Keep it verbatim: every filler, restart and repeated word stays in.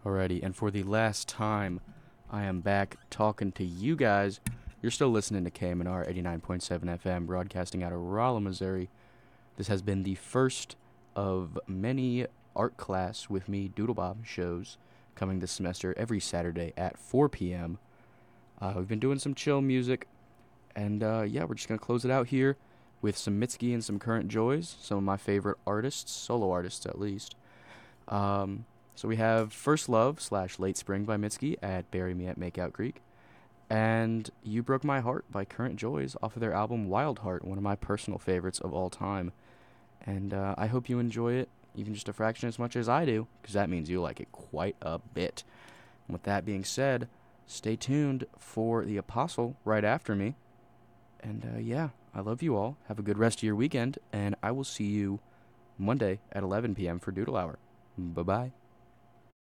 Alrighty, and for the last time, I am back talking to you guys. You're still listening to K M N R eighty-nine point seven F M, broadcasting out of Rolla, Missouri. This has been the first of many art class with me, Doodlebob, shows coming this semester every Saturday at four p.m. Uh, we've been doing some chill music, and uh, yeah, we're just going to close it out here with some Mitski and some Current Joys, some of my favorite artists, solo artists at least. Um, so we have First Love slash Late Spring by Mitski at Bury Me at Makeout Creek, and You Broke My Heart by Current Joys off of their album Wild Heart, one of my personal favorites of all time. And uh, I hope you enjoy it, even just a fraction as much as I do, because that means you like it quite a bit. And with that being said, stay tuned for The Apostle right after me. And uh, yeah, I love you all. Have a good rest of your weekend, and I will see you Monday at eleven p.m. for Doodle Hour. Bye-bye.